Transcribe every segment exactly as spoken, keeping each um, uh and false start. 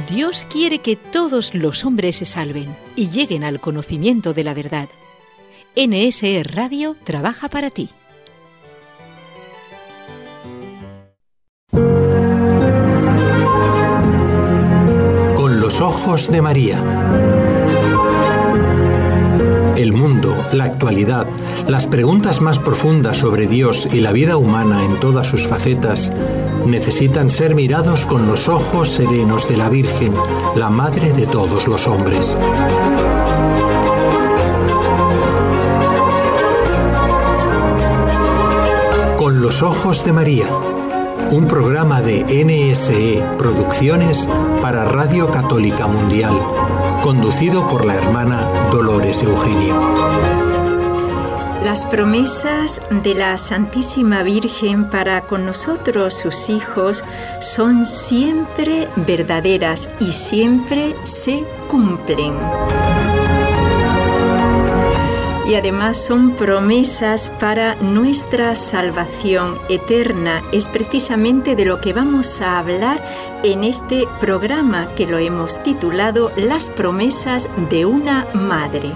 Dios quiere que todos los hombres se salven y lleguen al conocimiento de la verdad. N S E Radio trabaja para ti. Con los ojos de María. El mundo, la actualidad, las preguntas más profundas sobre Dios y la vida humana en todas sus facetas necesitan ser mirados con los ojos serenos de la Virgen, la Madre de todos los hombres. Con los ojos de María, un programa de N S E Producciones para Radio Católica Mundial, conducido por la hermana Dolores Eugenio. Las promesas de la Santísima Virgen para con nosotros, sus hijos, son siempre verdaderas y siempre se cumplen. Y además son promesas para nuestra salvación eterna. Es precisamente de lo que vamos a hablar en este programa que lo hemos titulado Las promesas de una madre.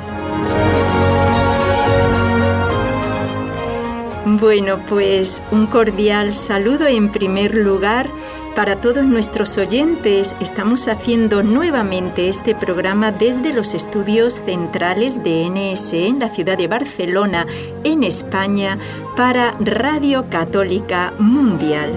Bueno, pues un cordial saludo en primer lugar para todos nuestros oyentes. Estamos haciendo nuevamente este programa desde los estudios centrales de N S E en la ciudad de Barcelona, en España, para Radio Católica Mundial.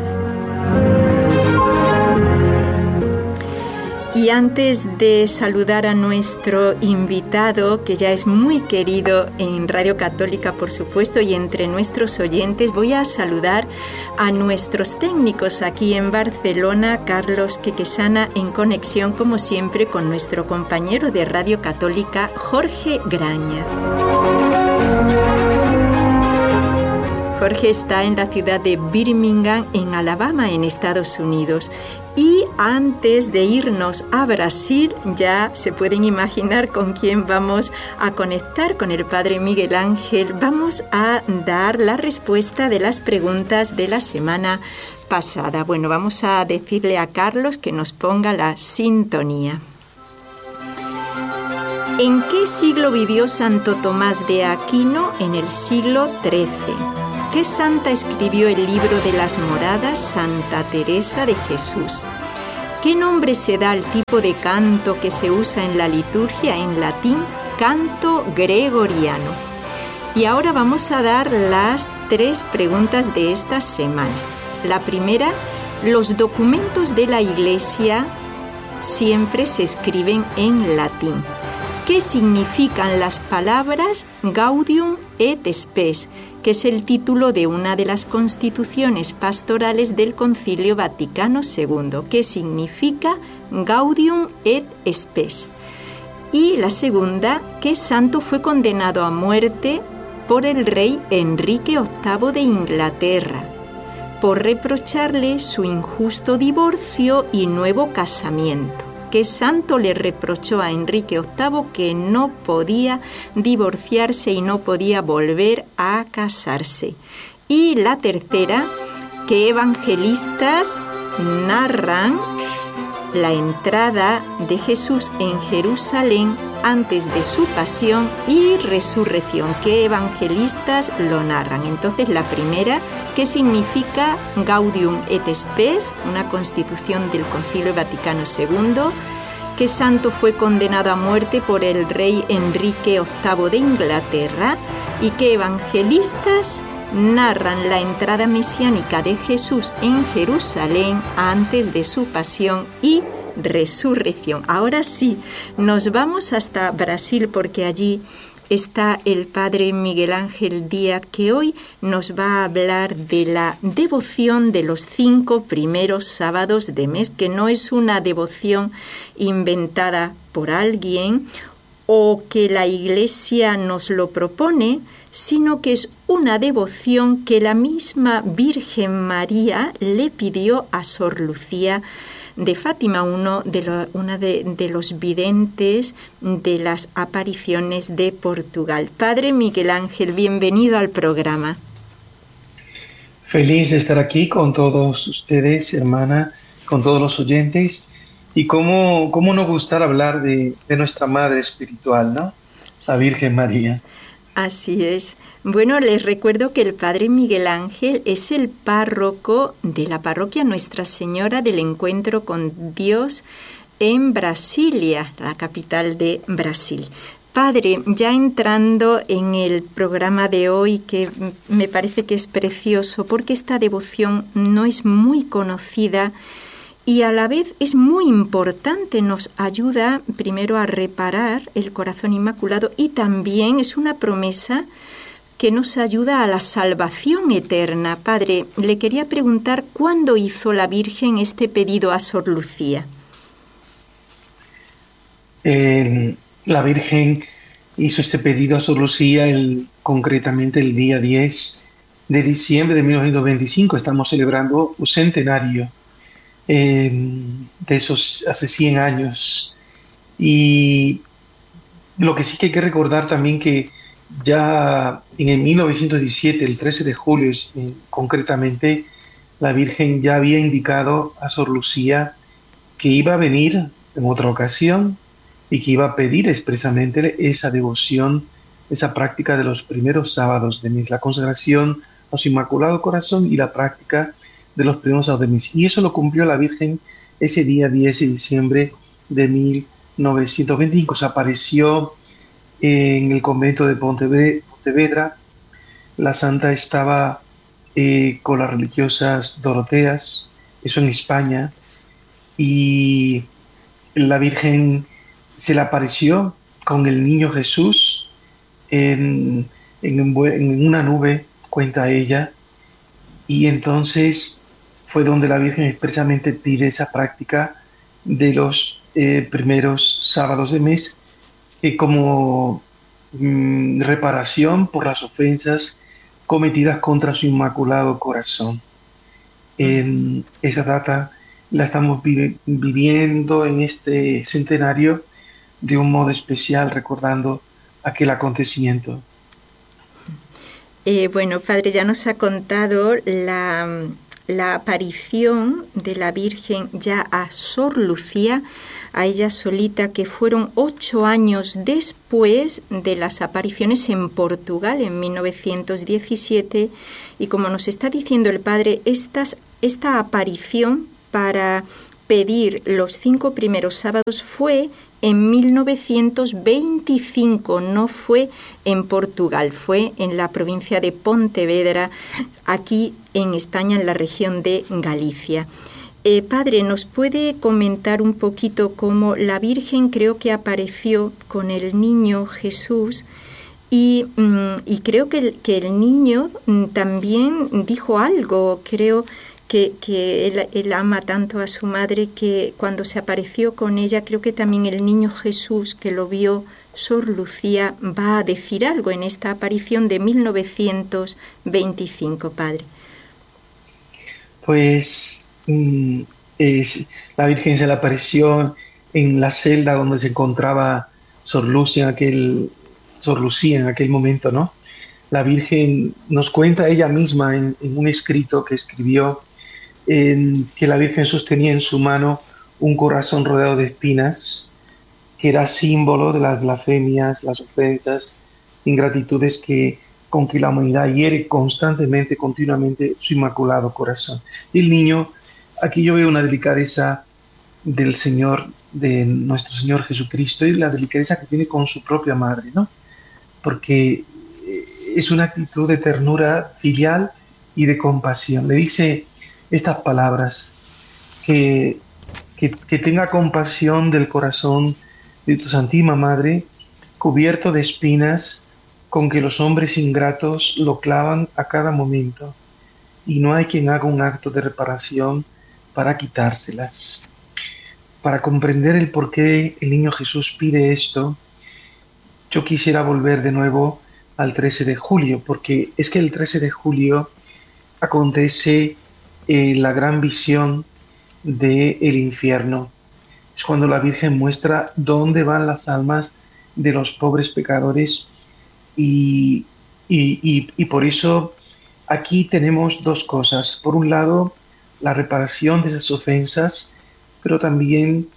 Y antes de saludar a nuestro invitado, que ya es muy querido en Radio Católica, por supuesto, y entre nuestros oyentes, voy a saludar a nuestros técnicos aquí en Barcelona, Carlos Quequesana, en conexión, como siempre, con nuestro compañero de Radio Católica, Jorge Graña. Jorge está en la ciudad de Birmingham, en Alabama, en Estados Unidos. Y antes de irnos a Brasil, ya se pueden imaginar con quién vamos a conectar, con el Padre Miguel Ángel. Vamos a dar la respuesta de las preguntas de la semana pasada. Bueno, vamos a decirle a Carlos que nos ponga la sintonía. ¿En qué siglo vivió Santo Tomás de Aquino? En el siglo trece. ¿Qué santa escribió el libro de las moradas? Santa Teresa de Jesús. ¿Qué nombre se da al tipo de canto que se usa en la liturgia? En latín, canto gregoriano. Y ahora vamos a dar las tres preguntas de esta semana. La primera, los documentos de la Iglesia siempre se escriben en latín. ¿Qué significan las palabras Gaudium et Spes?, que es el título de una de las constituciones pastorales del Concilio Vaticano segundo, que significa Gaudium et Spes. Y la segunda, ¿qué santo fue condenado a muerte por el rey Enrique octavo de Inglaterra por reprocharle su injusto divorcio y nuevo casamiento? ¿Qué santo le reprochó a Enrique octavo que no podía divorciarse y no podía volver a casarse? Y la tercera, ¿qué evangelistas narran la entrada de Jesús en Jerusalén antes de su pasión y resurrección? ¿Qué evangelistas lo narran? Entonces, la primera, ¿qué significa Gaudium et Spes? Una constitución del Concilio Vaticano segundo. ¿Qué santo fue condenado a muerte por el rey Enrique octavo de Inglaterra? ¿Y qué evangelistas narran la entrada mesiánica de Jesús en Jerusalén antes de su pasión y resurrección? Ahora sí, nos vamos hasta Brasil, porque allí está el Padre Miguel Ángel Díaz, que hoy nos va a hablar de la devoción de los cinco primeros sábados de mes, que no es una devoción inventada por alguien o que la Iglesia nos lo propone, sino que es una devoción que la misma Virgen María le pidió a Sor Lucía de Fátima, uno de, lo, una de, de los videntes de las apariciones de Portugal. Padre Miguel Ángel, bienvenido al programa. Feliz de estar aquí con todos ustedes, hermana, con todos los oyentes, Y cómo, cómo no gustar hablar de, de nuestra Madre Espiritual, ¿no? La Virgen María. Así es. Bueno, les recuerdo que el Padre Miguel Ángel es el párroco de la parroquia Nuestra Señora del Encuentro con Dios en Brasilia, la capital de Brasil. Padre, ya entrando en el programa de hoy, que me parece que es precioso, porque esta devoción no es muy conocida y a la vez es muy importante, nos ayuda primero a reparar el corazón inmaculado y también es una promesa que nos ayuda a la salvación eterna. Padre, le quería preguntar, ¿cuándo hizo la Virgen este pedido a Sor Lucía? Eh, la Virgen hizo este pedido a Sor Lucía el, concretamente el día diez de diciembre de mil novecientos veinticinco. Estamos celebrando un centenario eh, de esos hace cien años. Y lo que sí que hay que recordar también que ya en el mil novecientos diecisiete, el trece de julio eh, concretamente, la Virgen ya había indicado a Sor Lucía que iba a venir en otra ocasión y que iba a pedir expresamente esa devoción, esa práctica de los primeros sábados de mes, la consagración a su Inmaculado Corazón y la práctica de los primeros sábados de mes. Y eso lo cumplió la Virgen ese día diez de diciembre de mil novecientos veinticinco. Se apareció en el convento de Pontevedra. La santa estaba eh, con las religiosas doroteas, eso en España, y la Virgen se le apareció con el niño Jesús en, en, en una nube, cuenta ella, y entonces fue donde la Virgen expresamente pide esa práctica de los eh, primeros sábados de mes eh, como mm, reparación por las ofensas cometidas contra su Inmaculado Corazón. Eh, esa data la estamos vi- viviendo en este centenario de un modo especial, recordando aquel acontecimiento. Eh, bueno, Padre, ya nos ha contado la, la aparición de la Virgen ya a Sor Lucía, a ella solita, que fueron ocho años después de las apariciones en Portugal en mil novecientos diecisiete, y como nos está diciendo el Padre, estas, esta aparición para pedir los cinco primeros sábados fue en mil novecientos veinticinco, no fue en Portugal, fue en la provincia de Pontevedra, aquí en España, en la región de Galicia. Eh, padre, ¿nos puede comentar un poquito cómo la Virgen creo que apareció con el niño Jesús y, mm, y creo que el, que el niño mm, también dijo algo, creo que, que él, él ama tanto a su madre que cuando se apareció con ella, creo que también el niño Jesús que lo vio Sor Lucía va a decir algo en esta aparición de mil novecientos veinticinco, padre. Pues mm, es, la Virgen se le apareció en la celda donde se encontraba Sor Lucía en aquel, Sor Lucía en aquel momento, ¿no? La Virgen nos cuenta ella misma en, en un escrito que escribió en, que la Virgen sostenía en su mano un corazón rodeado de espinas, que era símbolo de las blasfemias, las ofensas, ingratitudes que, con que la humanidad hiere constantemente, continuamente su Inmaculado Corazón. Y el niño, aquí yo veo una delicadeza del Señor, de nuestro Señor Jesucristo, y la delicadeza que tiene con su propia madre, ¿no? Porque es una actitud de ternura filial y de compasión. Le dice estas palabras, que, que, que tenga compasión del corazón de tu Santísima Madre, cubierto de espinas, con que los hombres ingratos lo clavan a cada momento, y no hay quien haga un acto de reparación para quitárselas. Para comprender el por qué el niño Jesús pide esto, yo quisiera volver de nuevo al trece de julio, porque es que el trece de julio acontece eh, la gran visión del infierno. Es cuando la Virgen muestra dónde van las almas de los pobres pecadores, y, y, y, y por eso aquí tenemos dos cosas. Por un lado, la reparación de esas ofensas, pero también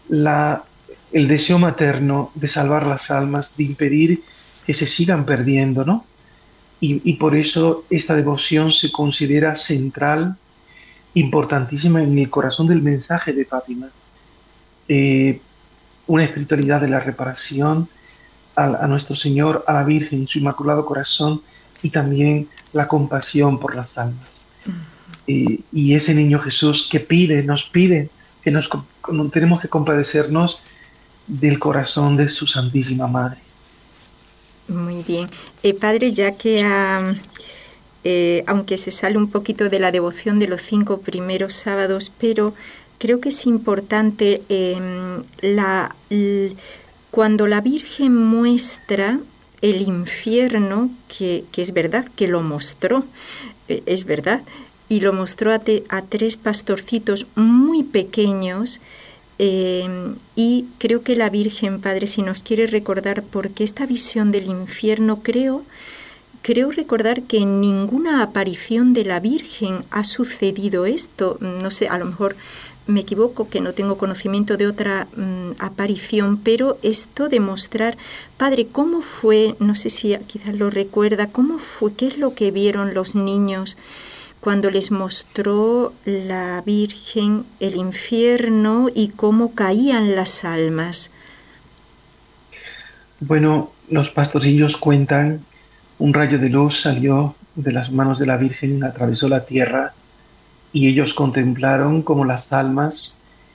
la, el deseo materno de salvar las almas, de impedir que se sigan perdiendo, ¿no? Y, y por eso esta devoción se considera central, importantísima en el corazón del mensaje de Fátima. Eh, una espiritualidad de la reparación a, a nuestro Señor, a la Virgen, su Inmaculado Corazón, y también la compasión por las almas. Eh, y ese niño Jesús que pide, nos pide que nos tenemos que compadecernos del corazón de su Santísima Madre. Muy bien. Eh, padre, ya que uh, eh, aunque se sale un poquito de la devoción de los cinco primeros sábados, pero creo que es importante eh, la, l, cuando la Virgen muestra el infierno, que, que es verdad que lo mostró, eh, es verdad, y lo mostró a, te, a tres pastorcitos muy pequeños. Eh, y creo que la Virgen, Padre, si nos quiere recordar, porque esta visión del infierno, creo, creo recordar que en ninguna aparición de la Virgen ha sucedido esto. No sé, a lo mejor me equivoco, que no tengo conocimiento de otra um, aparición, pero esto de mostrar, Padre, ¿cómo fue? No sé si quizás lo recuerda, ¿cómo fue? ¿Qué es lo que vieron los niños cuando les mostró la Virgen el infierno y cómo caían las almas? Bueno, los pastorcillos cuentan, un rayo de luz salió de las manos de la Virgen, atravesó la tierra, y ellos contemplaron como las almas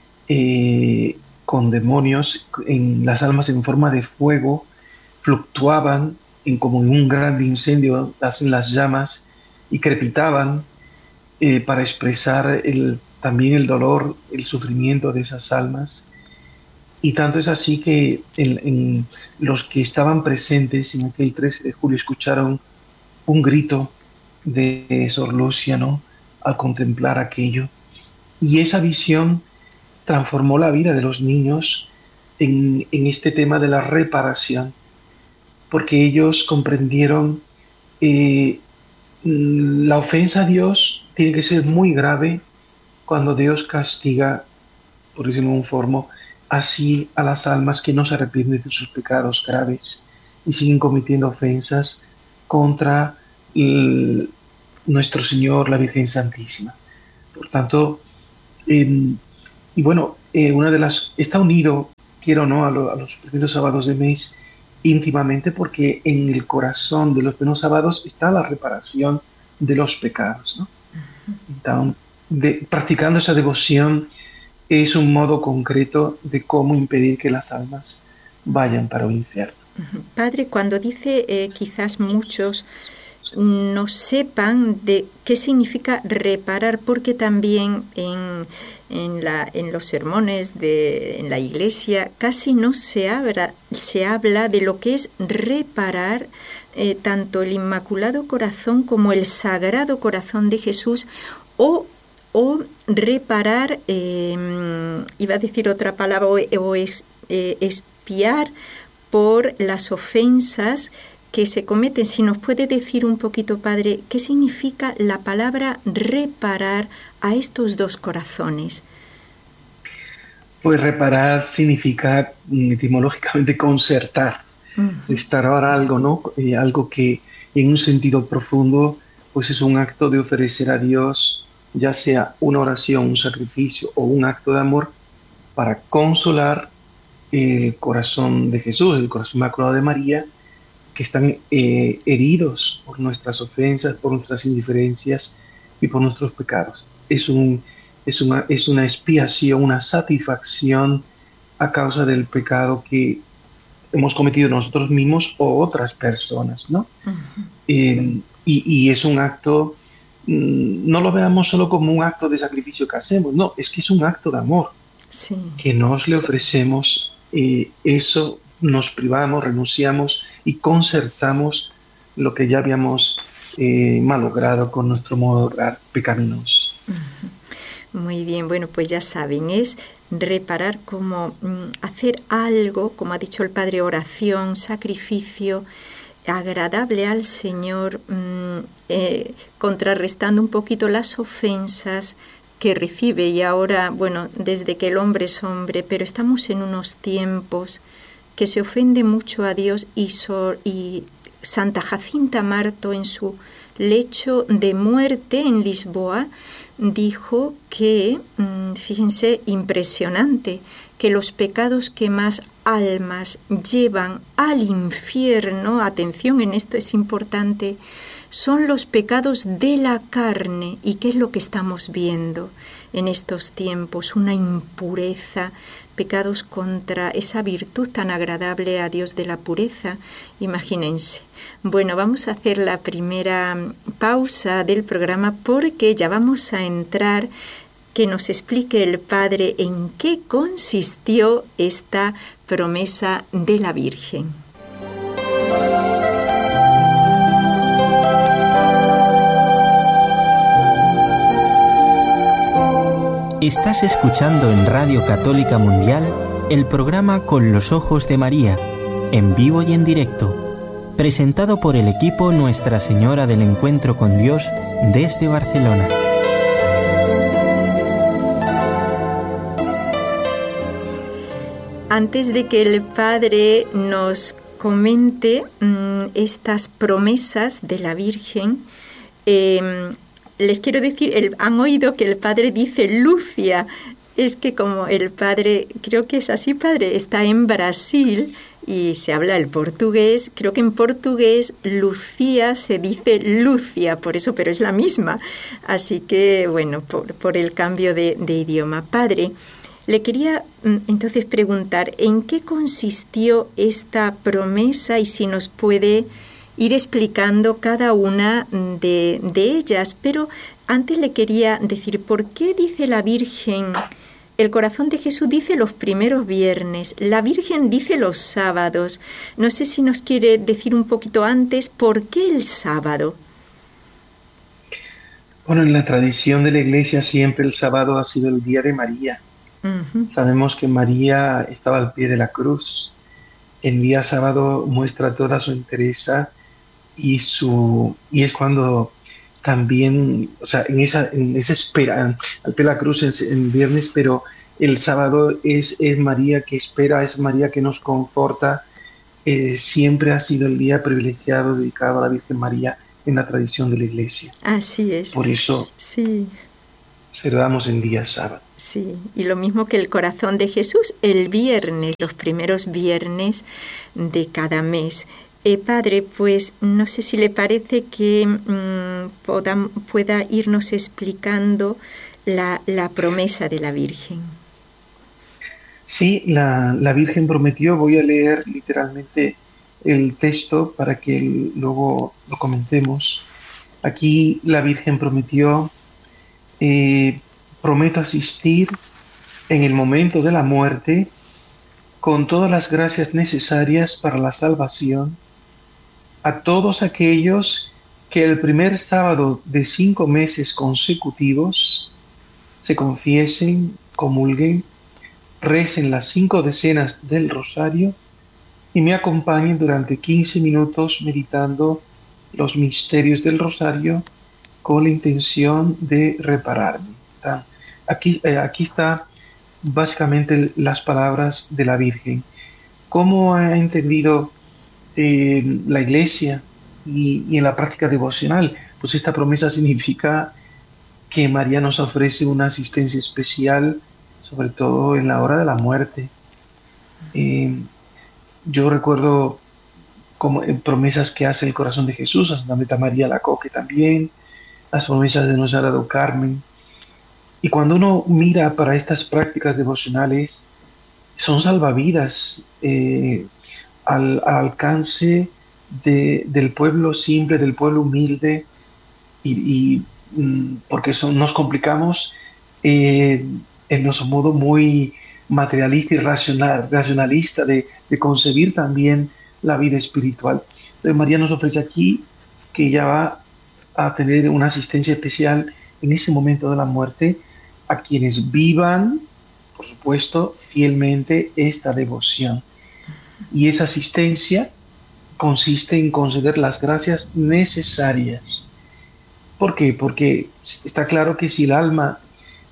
eh, con demonios, en, las almas en forma de fuego, fluctuaban en, como en un gran incendio, en las llamas, y crepitaban, Eh, para expresar el, también el dolor, el sufrimiento de esas almas. Y tanto es así que el, en los que estaban presentes en aquel trece de julio escucharon un grito de Sor Lucia, ¿no?, al contemplar aquello. Y esa visión transformó la vida de los niños en, en este tema de la reparación, porque ellos comprendieron eh, la ofensa a Dios tiene que ser muy grave cuando Dios castiga, por decirlo de un forma, así a las almas que no se arrepienten de sus pecados graves y siguen cometiendo ofensas contra el, nuestro Señor, la Virgen Santísima. Por tanto, eh, y bueno, eh, una de las está unido, quiero o no, a, lo, a los primeros sábados de mes íntimamente, porque en el corazón de los primeros sábados está la reparación de los pecados, ¿no? Entonces, de, practicando esa devoción es un modo concreto de cómo impedir que las almas vayan para el infierno. Padre, cuando dice eh, quizás muchos no sepan de qué significa reparar, porque también en, en, la, en los sermones de en la iglesia casi no se habla, se habla de lo que es reparar eh, tanto el Inmaculado Corazón como el Sagrado Corazón de Jesús, o, o reparar, eh, iba a decir otra palabra, o, o es, eh, expiar por las ofensas que se cometen. Si nos puede decir un poquito, Padre, ¿qué significa la palabra reparar a estos dos corazones? Pues reparar significa etimológicamente concertar, uh-huh. restaurar algo, ¿no? Eh, algo que en un sentido profundo pues es un acto de ofrecer a Dios, ya sea una oración, un sacrificio o un acto de amor, para consolar el corazón de Jesús, el corazón inmaculado de María, que están eh, heridos por nuestras ofensas, por nuestras indiferencias y por nuestros pecados. Es, un, es, una, es una expiación, una satisfacción a causa del pecado que hemos cometido nosotros mismos o otras personas, ¿no? Uh-huh. Eh, y, y es un acto, mmm, no lo veamos solo como un acto de sacrificio que hacemos, no, es que es un acto de amor, sí. que nos le ofrecemos, eh, eso nos privamos, renunciamos y concertamos lo que ya habíamos eh, malogrado con nuestro modo de obrar pecaminoso. Muy bien, bueno, pues ya saben, es reparar, como mm, hacer algo, como ha dicho el Padre, oración, sacrificio, agradable al Señor, mmm, eh, contrarrestando un poquito las ofensas que recibe, y ahora, bueno, desde que el hombre es hombre, pero estamos en unos tiempos que se ofende mucho a Dios, y, so, y Santa Jacinta Marto, en su lecho de muerte en Lisboa, dijo que, fíjense, impresionante, que los pecados que más almas llevan al infierno, atención, en esto es importante, son los pecados de la carne. ¿Y qué es lo que estamos viendo en estos tiempos? Una impureza, pecados contra esa virtud tan agradable a Dios de la pureza. Imagínense. Bueno, vamos a hacer la primera pausa del programa porque ya vamos a entrar, que nos explique el Padre en qué consistió esta promesa de la Virgen. Estás escuchando en Radio Católica Mundial el programa Con los Ojos de María, en vivo y en directo, presentado por el equipo Nuestra Señora del Encuentro con Dios desde Barcelona. Antes de que el Padre nos comente mmm, estas promesas de la Virgen, eh, les quiero decir, el, han oído que el Padre dice Lucia. Es que como el Padre, creo que es así, Padre, está en Brasil y se habla el portugués, creo que en portugués Lucía se dice Lucia, por eso, pero es la misma. Así que, bueno, por, por el cambio de, de idioma. Padre, le quería entonces preguntar, ¿en qué consistió esta promesa y si nos puede ir explicando cada una de, de ellas? Pero antes le quería decir, ¿por qué dice la Virgen, el corazón de Jesús dice los primeros viernes, la Virgen dice los sábados? No sé si nos quiere decir un poquito antes, ¿por qué el sábado? Bueno, en la tradición de la Iglesia siempre el sábado ha sido el día de María. Uh-huh. Sabemos que María estaba al pie de la cruz. El día sábado muestra toda su entereza y su y es cuando también, o sea, en esa, en esa espera, al pie de la cruz es el viernes, pero el sábado es, es María que espera, es María que nos conforta. Eh, siempre ha sido el día privilegiado dedicado a la Virgen María en la tradición de la Iglesia. Así es. Por eso sí. celebramos el día sábado. Sí, y lo mismo que el corazón de Jesús, el viernes, los primeros viernes de cada mes. Eh, padre, pues no sé si le parece que mmm, poda, pueda irnos explicando la, la promesa de la Virgen. Sí, la, la Virgen prometió, voy a leer literalmente el texto para que luego lo comentemos. Aquí la Virgen prometió, eh, prometo asistir en el momento de la muerte con todas las gracias necesarias para la salvación a todos aquellos que el primer sábado de cinco meses consecutivos se confiesen, comulguen, recen las cinco decenas del rosario y me acompañen durante quince minutos meditando los misterios del rosario con la intención de repararme. Aquí, eh, aquí está básicamente las palabras de la Virgen. ¿Cómo ha entendido eh, la Iglesia y, y en la práctica devocional? Pues esta promesa significa que María nos ofrece una asistencia especial, sobre todo en la hora de la muerte. Eh, yo recuerdo como, eh, promesas que hace el corazón de Jesús, a Santa Marta María Alacoque también, las promesas de Nuestra Señora do Carmen. Y cuando uno mira para estas prácticas devocionales, son salvavidas eh, al, al alcance de, del pueblo simple, del pueblo humilde, y, y mm, porque son, nos complicamos eh, en nuestro modo muy materialista y racional, racionalista de, de concebir también la vida espiritual. Entonces María nos ofrece aquí que ella va a tener una asistencia especial en ese momento de la muerte a quienes vivan, por supuesto, fielmente esta devoción. Y esa asistencia consiste en conceder las gracias necesarias. ¿Por qué? Porque está claro que si el alma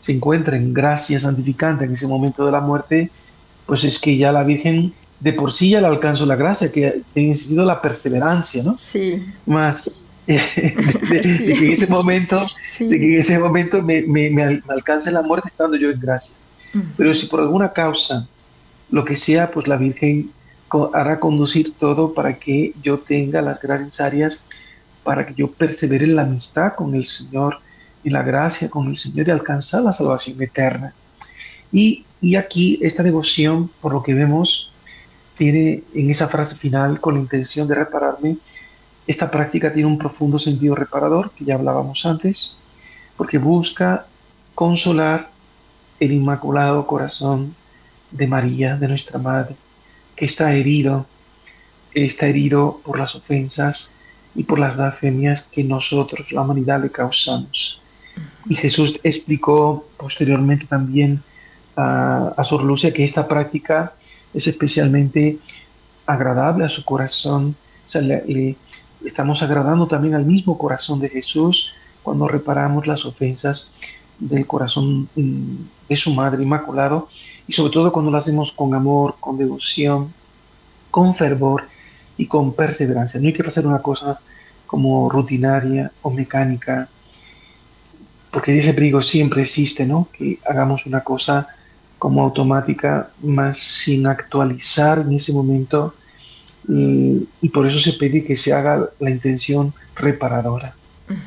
se encuentra en gracia santificante en ese momento de la muerte, pues es que ya la Virgen de por sí ya le alcanzó la gracia, que tiene sido la perseverancia, ¿no? Sí. Más eh, de, de, Sí. de que en ese momento, Sí. de que en ese momento me, me, me, al- me alcance la muerte estando yo en gracia. Pero si por alguna causa, lo que sea, pues la Virgen co- hará conducir todo para que yo tenga las gracias necesarias, para que yo persevere en la amistad con el Señor, en la gracia con el Señor y alcanzar la salvación eterna. Y, y aquí esta devoción, por lo que vemos, tiene en esa frase final, con la intención de repararme, esta práctica tiene un profundo sentido reparador, que ya hablábamos antes, porque busca consolar el Inmaculado Corazón de María, de nuestra Madre, que está herido, está herido por las ofensas y por las blasfemias que nosotros, la humanidad, le causamos. Y Jesús explicó posteriormente también a, a Sor Lucia que esta práctica es especialmente agradable a su corazón. O sea, le, le estamos agradando también al mismo corazón de Jesús cuando reparamos las ofensas del corazón mm, de su Madre Inmaculado, y sobre todo cuando lo hacemos con amor, con devoción, con fervor y con perseverancia. No hay que hacer una cosa como rutinaria o mecánica, porque ese peligro siempre existe, ¿no? Que hagamos una cosa como automática, más sin actualizar en ese momento, y, y por eso se pide que se haga la intención reparadora.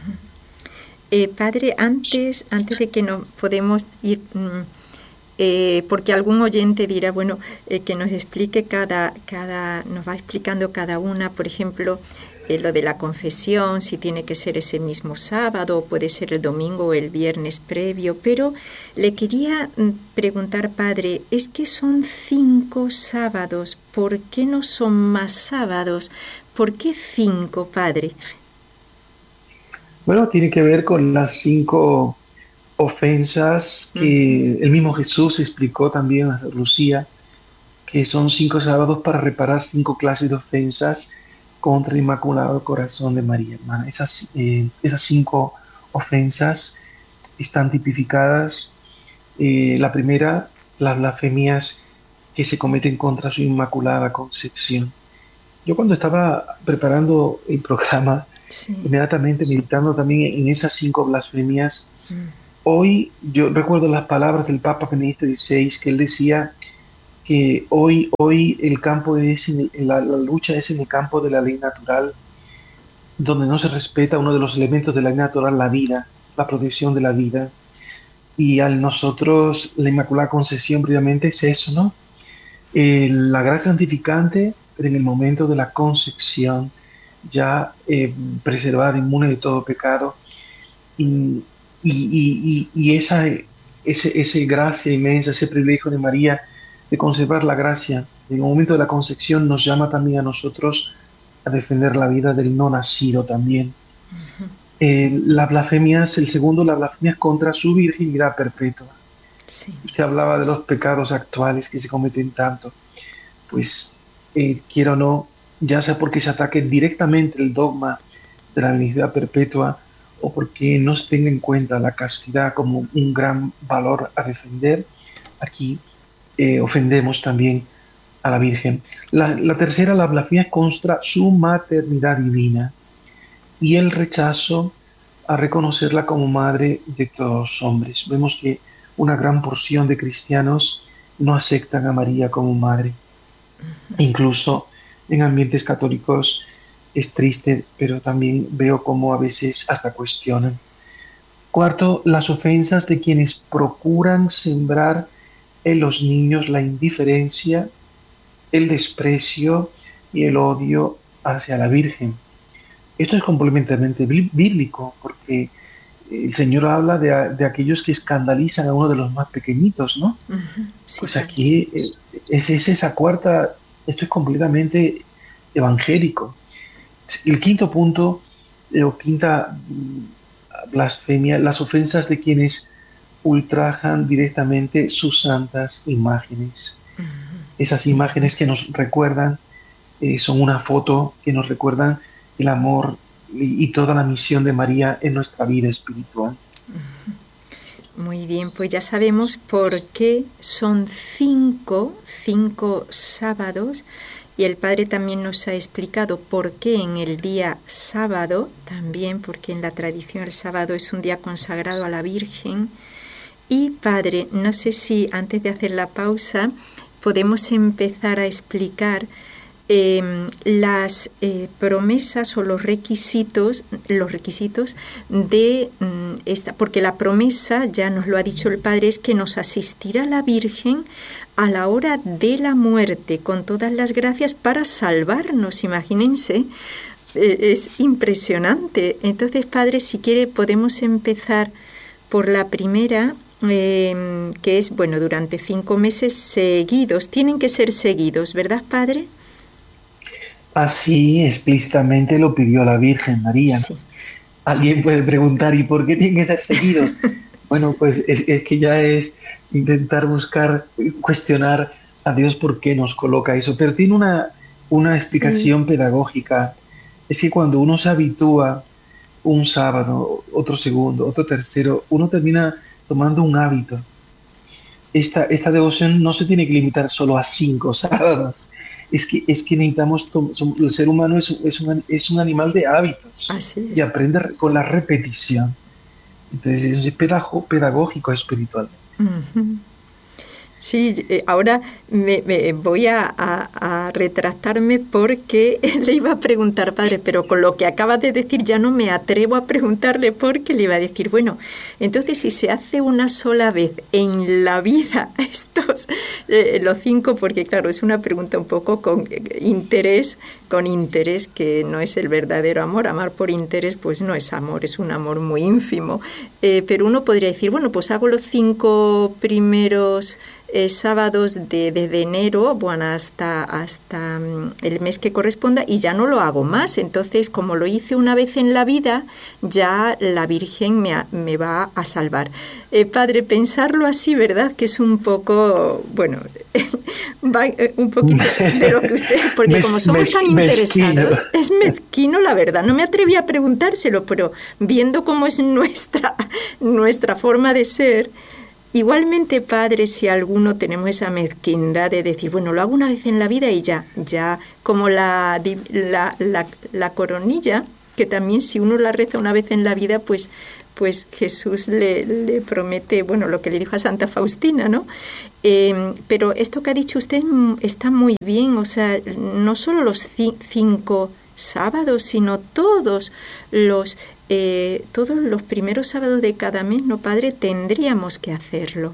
Eh, padre, antes, antes de que nos podemos ir, mm, eh, porque algún oyente dirá, bueno, eh, que nos explique cada, cada, nos va explicando cada una, por ejemplo, eh, lo de la confesión, si tiene que ser ese mismo sábado, o puede ser el domingo o el viernes previo, pero le quería mm, preguntar, padre, es que son cinco sábados, ¿por qué no son más sábados? ¿Por qué cinco, padre? Bueno, tiene que ver con las cinco ofensas que uh-huh. el mismo Jesús explicó también a Lucía, que son cinco sábados para reparar cinco clases de ofensas contra el Inmaculado Corazón de María, hermana. Esas, eh, esas cinco ofensas están tipificadas. Eh, la primera, las blasfemias que se cometen contra su Inmaculada Concepción. Yo cuando estaba preparando el programa, sí. inmediatamente meditando también en esas cinco blasfemias, mm. hoy yo recuerdo las palabras del Papa Benedicto dieciséis, que él decía que hoy, hoy el campo es en el, la, la lucha es en el campo de la ley natural, donde no se respeta uno de los elementos de la ley natural, la vida, la protección de la vida. Y al nosotros, la Inmaculada Concepción, previamente es eso, ¿no? Eh, la gracia santificante, pero en el momento de la concepción, ya eh, preservada, inmune de todo pecado, y, y, y, y esa ese, ese gracia inmensa, ese privilegio de María de conservar la gracia en el momento de la concepción, nos llama también a nosotros a defender la vida del no nacido también. Uh-huh. Eh, la blasfemia es el segundo, la blasfemia es contra su virginidad perpetua. Sí. Usted hablaba de los pecados actuales que se cometen tanto, pues eh, quiero o no, ya sea porque se ataque directamente el dogma de la virginidad perpetua o porque no se tenga en cuenta la castidad como un gran valor a defender, aquí eh, ofendemos también a la Virgen. La, la tercera, la blasfemia contra su maternidad divina y el rechazo a reconocerla como madre de todos los hombres. Vemos que una gran porción de cristianos no aceptan a María como madre. Incluso en ambientes católicos es triste, pero también veo cómo a veces hasta cuestionan. Cuarto, las ofensas de quienes procuran sembrar en los niños la indiferencia, el desprecio y el odio hacia la Virgen. Esto es completamente bíblico, porque el Señor habla de, de aquellos que escandalizan a uno de los más pequeñitos, ¿no? Uh-huh. Sí, pues aquí es, es esa cuarta, esto es completamente evangélico. El quinto punto, eh, o quinta blasfemia, las ofensas de quienes ultrajan directamente sus santas imágenes. Uh-huh. Esas imágenes que nos recuerdan, eh, son una foto que nos recuerdan el amor y, y toda la misión de María en nuestra vida espiritual. Muy bien, pues ya sabemos por qué son cinco, cinco sábados, y el Padre también nos ha explicado por qué en el día sábado, también porque en la tradición el sábado es un día consagrado a la Virgen. Y Padre, no sé si antes de hacer la pausa podemos empezar a explicar eh, las eh, promesas o los requisitos, los requisitos de mm, esta, porque la promesa, ya nos lo ha dicho el Padre, es que nos asistirá la Virgen a la hora de la muerte con todas las gracias para salvarnos. Imagínense, eh, es impresionante. Entonces, Padre, si quiere podemos empezar por la primera, eh, que es, bueno, durante cinco meses seguidos. Tienen que ser seguidos, ¿verdad, Padre? Así explícitamente lo pidió la Virgen María. Sí. Alguien puede preguntar, ¿y por qué tienen que ser seguidos? Bueno, pues es, es que ya es intentar buscar, cuestionar a Dios por qué nos coloca eso. Pero tiene una, una explicación sí. pedagógica. Es que cuando uno se habitúa un sábado, otro segundo, otro tercero, uno termina tomando un hábito. Esta, esta devoción no se tiene que limitar solo a cinco sábados. Es que, es que necesitamos, el ser humano es, es, un, es un animal de hábitos. Así es. Y aprende con la repetición. Entonces es pedagógico, espiritual. Uh-huh. Sí, ahora me, me voy a, a, a retractarme porque le iba a preguntar, Padre, pero con lo que acaba de decir ya no me atrevo a preguntarle, porque le iba a decir, bueno, entonces si se hace una sola vez en la vida estos, eh, los cinco, porque claro, es una pregunta un poco con interés, con interés que no es el verdadero amor. Amar por interés pues no es amor, es un amor muy ínfimo, eh, pero uno podría decir, bueno, pues hago los cinco primeros Eh, sábados de, desde enero, bueno, hasta, hasta um, el mes que corresponda, y ya no lo hago más. Entonces, como lo hice una vez en la vida, ya la Virgen me, a, me va a salvar. Eh, padre, pensarlo así, ¿verdad? Que es un poco, bueno, va, eh, un poquito de lo que usted, porque mes, como somos mes, tan interesados, mezquino. Es mezquino, la verdad. No me atreví a preguntárselo, pero viendo cómo es nuestra, nuestra forma de ser. Igualmente, Padre, si alguno tenemos esa mezquindad de decir, bueno, lo hago una vez en la vida y ya, ya, como la, la, la, la coronilla, que también si uno la reza una vez en la vida, pues, pues Jesús le, le promete, bueno, lo que le dijo a Santa Faustina, ¿no? Eh, pero esto que ha dicho usted está muy bien, o sea, no solo los ci- cinco sábados, sino todos los... Eh, todos los primeros sábados de cada mes, ¿no, Padre? Tendríamos que hacerlo.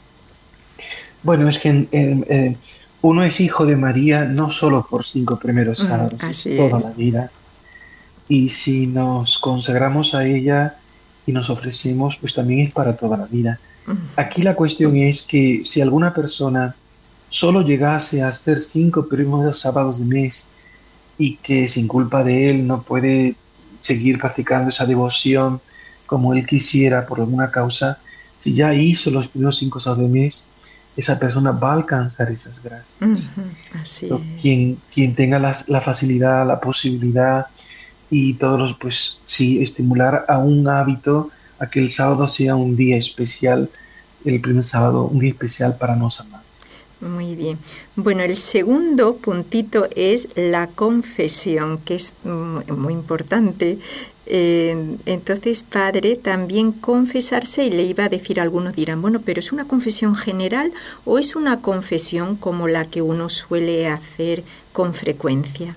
Bueno, es que eh, eh, uno es hijo de María no solo por cinco primeros sábados, mm, es toda es. la vida. Y si nos consagramos a ella y nos ofrecemos, pues también es para toda la vida. Mm. Aquí la cuestión es que si alguna persona solo llegase a hacer cinco primeros sábados de mes y que sin culpa de él no puede seguir practicando esa devoción como él quisiera por alguna causa, si ya hizo los primeros cinco sábados del mes, esa persona va a alcanzar esas gracias. Uh-huh. Así Pero quien, quien tenga la, la facilidad, la posibilidad y todos los, pues sí, estimular a un hábito a que el sábado sea un día especial, el primer sábado, un día especial para nos amar. Muy bien. Bueno, el segundo puntito es la confesión, que es muy importante. Eh, entonces, Padre, también confesarse, y le iba a decir, algunos dirán, bueno, pero ¿es una confesión general o es una confesión como la que uno suele hacer con frecuencia?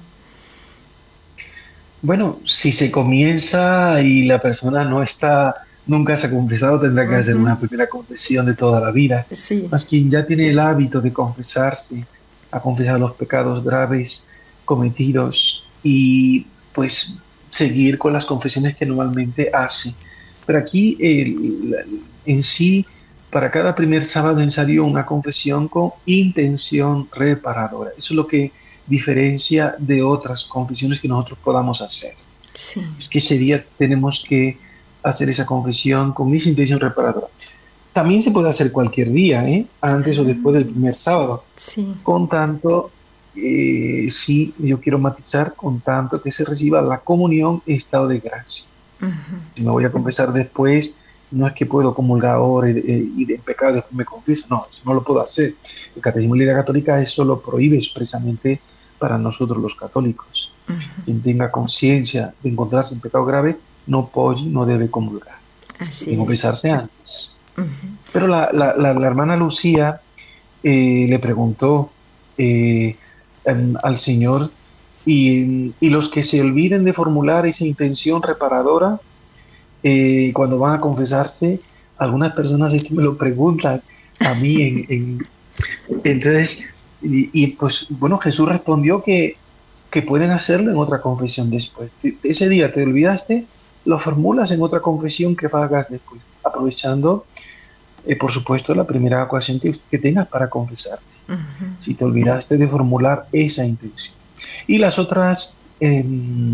Bueno, si se comienza y la persona no está... nunca se ha confesado, tendrá que uh-huh. hacer una primera confesión de toda la vida. Sí. Más quien ya tiene el hábito de confesarse, ha confesado los pecados graves cometidos y pues seguir con las confesiones que normalmente hace. Pero aquí el, en sí, para cada primer sábado necesario una confesión con intención reparadora. Eso es lo que diferencia de otras confesiones que nosotros podamos hacer. Sí. Es que ese día tenemos que hacer esa confesión con esa intención reparadora. También se puede hacer cualquier día, ¿eh? Antes o después del primer sábado. Sí. Con tanto, eh, sí, yo quiero matizar, con tanto que se reciba la comunión en estado de gracia. Uh-huh. Si me voy a confesar después, no es que puedo comulgar ahora y, y de pecado después me confieso, no, eso no lo puedo hacer. El Catecismo de la Iglesia Católica eso lo prohíbe expresamente para nosotros los católicos. Uh-huh. Quien tenga conciencia de encontrarse en pecado grave no puede, no debe comulgar. Así Tiene que confesarse antes. Uh-huh. Pero la, la, la, la hermana Lucía eh, le preguntó eh, um, al Señor, y, y los que se olviden de formular esa intención reparadora, eh, cuando van a confesarse, algunas personas es que me lo preguntan a mí. En, en, entonces, y, y pues bueno, Jesús respondió que, que pueden hacerlo en otra confesión después. De, de ese día te olvidaste, lo formulas en otra confesión que hagas después, aprovechando, eh, por supuesto, la primera ocasión que, que tengas para confesarte. Uh-huh. Si te olvidaste de formular esa intención. Y las otras, eh,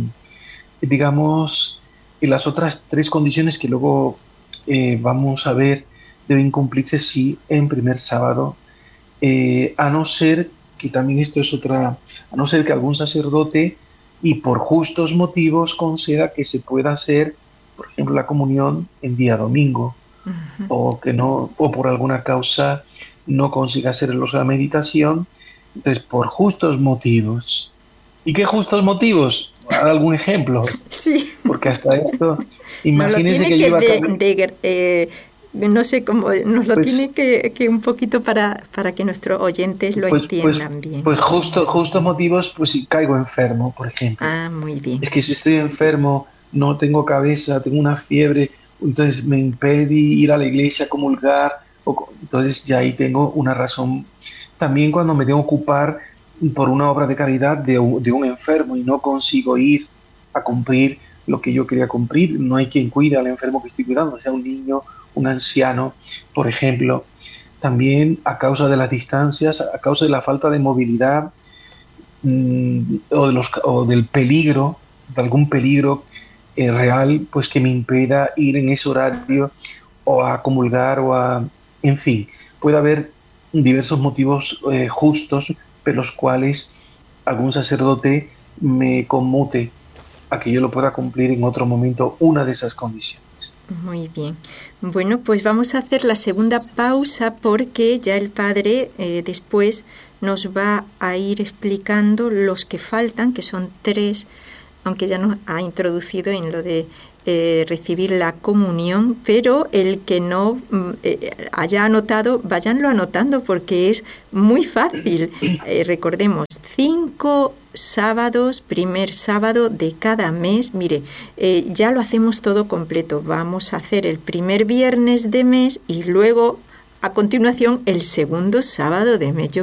digamos, y las otras tres condiciones que luego eh, vamos a ver deben cumplirse sí en primer sábado, eh, a no ser que también esto es otra, a no ser que algún sacerdote y por justos motivos conceda que se pueda hacer, por ejemplo, la comunión en día domingo, uh-huh. o que no, o por alguna causa no consiga hacer la meditación. Entonces, por justos motivos. ¿Y qué justos motivos? ¿Dar algún ejemplo? Sí. Porque hasta esto, imagínense no, que, que lleva de, cambio... de, eh, no sé cómo, nos lo pues, tiene que, que un poquito para, para que nuestros oyentes lo pues, entiendan pues, bien. Pues justo, justos motivos, pues si caigo enfermo, por ejemplo. Ah, muy bien. Es que si estoy enfermo, no tengo cabeza, tengo una fiebre, entonces me impede ir a la iglesia a comulgar, o, entonces ya ahí tengo una razón. También cuando me tengo que ocupar por una obra de caridad de un, de un enfermo y no consigo ir a cumplir lo que yo quería cumplir, no hay quien cuide al enfermo que estoy cuidando, sea un niño, un anciano, por ejemplo. También a causa de las distancias, a causa de la falta de movilidad mmm, o, de los, o del peligro, de algún peligro eh, real, pues que me impida ir en ese horario o a comulgar o a... En fin, puede haber diversos motivos eh, justos por los cuales algún sacerdote me conmute a que yo lo pueda cumplir en otro momento una de esas condiciones. Muy bien. Bueno, pues vamos a hacer la segunda pausa porque ya el Padre eh, después nos va a ir explicando los que faltan, que son tres, aunque ya nos ha introducido en lo de eh, recibir la comunión, pero el que no eh, haya anotado, váyanlo anotando porque es muy fácil. Eh, recordemos, cinco sábados, primer sábado de cada mes. Mire, eh, ya lo hacemos todo completo. Vamos a hacer el primer viernes de mes y luego, a continuación, el segundo sábado de mes. Yo